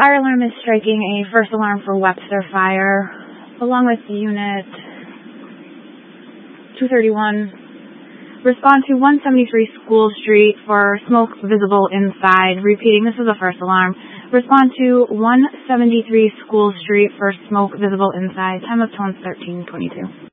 Fire alarm is striking a first alarm for Webster Fire, along with Unit 231. Respond to 173 School Street for smoke visible inside. Repeating, this is a first alarm. Respond to 173 School Street for smoke visible inside. Time of tone 13:22.